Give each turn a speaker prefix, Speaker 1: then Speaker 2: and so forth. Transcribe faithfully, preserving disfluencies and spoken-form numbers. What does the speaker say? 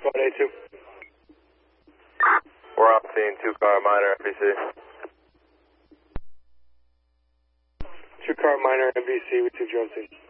Speaker 1: squad A two.
Speaker 2: We're off scene, two car minor N B C.
Speaker 1: Two car minor N B C with two drone scene.